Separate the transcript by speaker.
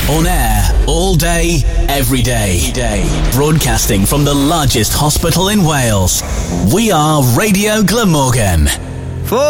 Speaker 1: On air, all day, every day. Broadcasting from the largest hospital in Wales. We are Radio Glamorgan.